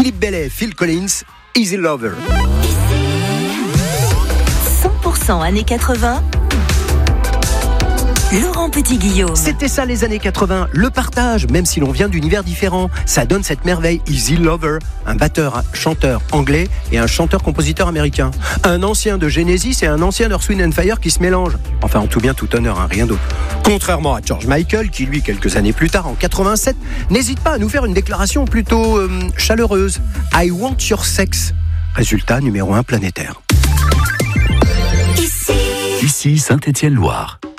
Philippe Bellet, Phil Collins, Easy Lover. 100% années 80. Laurent Petit-Guillaume. C'était ça les années 80, le partage, même si l'on vient d'univers différents. Ça donne cette merveille, Easy Lover, un batteur, chanteur anglais et un chanteur-compositeur américain. Un ancien de Genesis et un ancien d'Earth, Wind & Fire qui se mélangent. Enfin, en tout bien, tout honneur, rien d'autre. Contrairement à George Michael, qui lui, quelques années plus tard, en 87, n'hésite pas à nous faire une déclaration plutôt chaleureuse. I want your sex. Résultat numéro 1 planétaire. Ici Saint-Étienne-Loire.